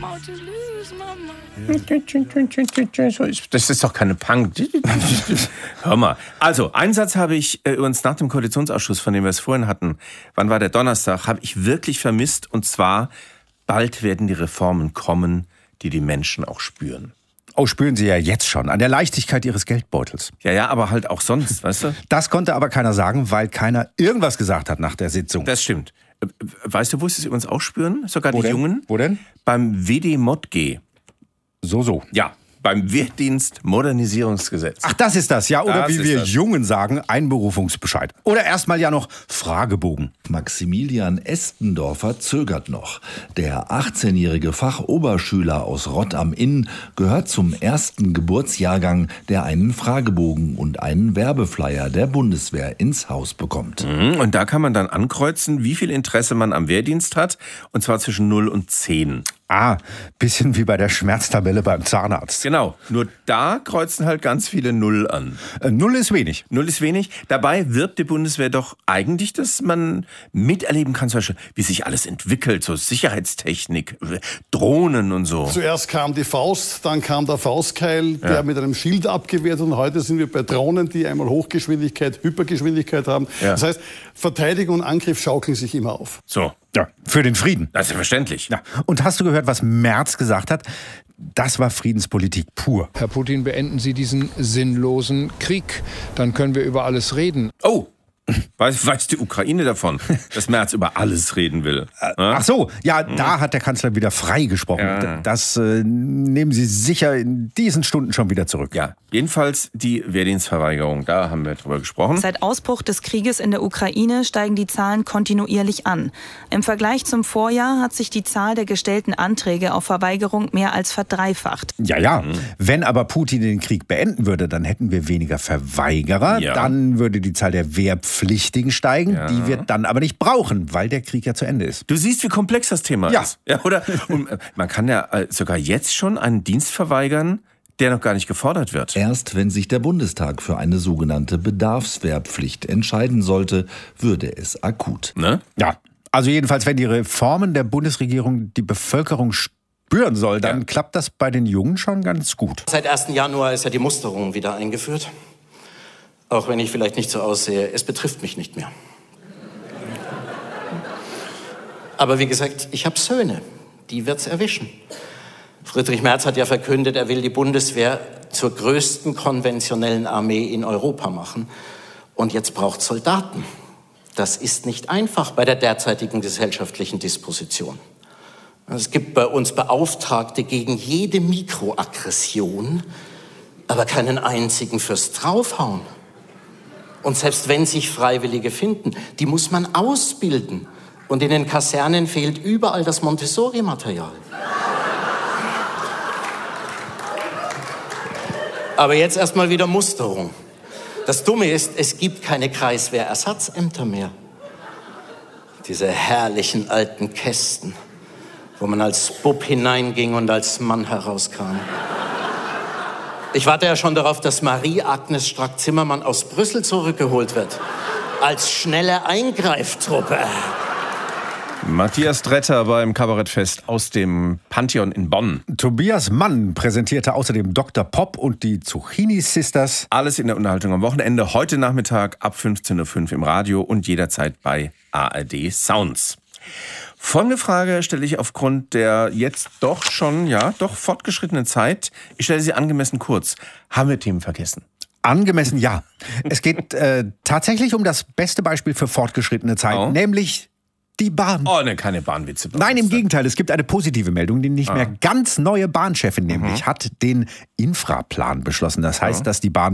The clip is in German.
Das ist doch keine Punk. Hör mal. Also, einen Satz habe ich übrigens nach dem Koalitionsausschuss, von dem wir es vorhin hatten, wann war der Donnerstag, habe ich wirklich vermisst. Und zwar, bald werden die Reformen kommen, die die Menschen auch spüren. Oh, spüren sie ja jetzt schon, an der Leichtigkeit ihres Geldbeutels. Ja, aber halt auch sonst, weißt du? Das konnte aber keiner sagen, weil keiner irgendwas gesagt hat nach der Sitzung. Das stimmt. Weißt du, wo sie es übrigens auch spüren? Sogar Wo die denn? Jungen? Wo denn? Beim WD-Mod-G. So. Ja, beim Wehrdienst-Modernisierungsgesetz. Ach, das ist das, ja. Oder Das wie ist wir das. Jungen sagen, Einberufungsbescheid. Oder erstmal ja noch Fragebogen. Maximilian Estendorfer zögert noch. Der 18-jährige Fachoberschüler aus Rott am Inn gehört zum ersten Geburtsjahrgang, der einen Fragebogen und einen Werbeflyer der Bundeswehr ins Haus bekommt. Und da kann man dann ankreuzen, wie viel Interesse man am Wehrdienst hat. Und zwar zwischen 0 und 10. Ah, bisschen wie bei der Schmerztabelle beim Zahnarzt. Genau, nur da kreuzen halt ganz viele 0 an. 0 ist wenig. 0 ist wenig. Dabei wirbt die Bundeswehr doch eigentlich, dass man miterleben kann, zum Beispiel, wie sich alles entwickelt, so Sicherheitstechnik, Drohnen und so. Zuerst kam die Faust, dann kam der Faustkeil, der mit einem Schild abgewehrt, und heute sind wir bei Drohnen, die einmal Hochgeschwindigkeit, Hypergeschwindigkeit haben. Ja. Das heißt, Verteidigung und Angriff schaukeln sich immer auf. So, Ja, für den Frieden. das ist ja verständlich. Ja. Und hast du gehört, was Merz gesagt hat? Das war Friedenspolitik pur. Herr Putin, beenden Sie diesen sinnlosen Krieg. Dann können wir über alles reden. Oh, weiß die Ukraine davon, dass Merz über alles reden will? Ach so, ja, da hat der Kanzler wieder frei gesprochen. Ja. Das nehmen Sie sicher in diesen Stunden schon wieder zurück. Ja, jedenfalls die Wehrdienstverweigerung, da haben wir drüber gesprochen. Seit Ausbruch des Krieges in der Ukraine steigen die Zahlen kontinuierlich an. Im Vergleich zum Vorjahr hat sich die Zahl der gestellten Anträge auf Verweigerung mehr als verdreifacht. Ja. Wenn aber Putin den Krieg beenden würde, dann hätten wir weniger Verweigerer. Ja. Dann würde die Zahl der Wehrpflichtigen steigen. Ja. Die wir dann aber nicht brauchen, weil der Krieg ja zu Ende ist. Du siehst, wie komplex das Thema Ja. ist. Ja, oder? Und man kann ja sogar jetzt schon einen Dienst verweigern, der noch gar nicht gefordert wird. Erst wenn sich der Bundestag für eine sogenannte Bedarfswehrpflicht entscheiden sollte, würde es akut. Ne? Ja, also jedenfalls, wenn die Reformen der Bundesregierung die Bevölkerung spüren soll, dann klappt das bei den Jungen schon ganz gut. Seit 1. Januar ist ja die Musterung wieder eingeführt. Auch wenn ich vielleicht nicht so aussehe, es betrifft mich nicht mehr. Aber wie gesagt, ich habe Söhne, die wird's erwischen. Friedrich Merz hat ja verkündet, er will die Bundeswehr zur größten konventionellen Armee in Europa machen. Und jetzt braucht Soldaten. Das ist nicht einfach bei der derzeitigen gesellschaftlichen Disposition. Es gibt bei uns Beauftragte gegen jede Mikroaggression, aber keinen einzigen fürs Draufhauen. Und selbst wenn sich Freiwillige finden, die muss man ausbilden. Und in den Kasernen fehlt überall das Montessori-Material. Aber jetzt erstmal wieder Musterung. Das Dumme ist, es gibt keine Kreiswehrersatzämter mehr. Diese herrlichen alten Kästen, wo man als Bub hineinging und als Mann herauskam. Ich warte ja schon darauf, dass Marie-Agnes Strack-Zimmermann aus Brüssel zurückgeholt wird. Als schnelle Eingreiftruppe. Matthias Dretter beim Kabarettfest aus dem Pantheon in Bonn. Tobias Mann präsentierte außerdem Dr. Pop und die Zucchini Sisters. Alles in der Unterhaltung am Wochenende, heute Nachmittag ab 15.05 Uhr im Radio und jederzeit bei ARD Sounds. Folgende Frage stelle ich aufgrund der jetzt doch schon, fortgeschrittenen Zeit. Ich stelle sie angemessen kurz. Haben wir Themen vergessen? Angemessen, ja. Es geht tatsächlich um das beste Beispiel für fortgeschrittene Zeit, nämlich die Bahn. Oh, ne, keine Bahnwitze. Nein, im Gegenteil, es gibt eine positive Meldung. Die nicht mehr ganz neue Bahnchefin nämlich hat den Infraplan beschlossen. Das heißt, dass die Bahn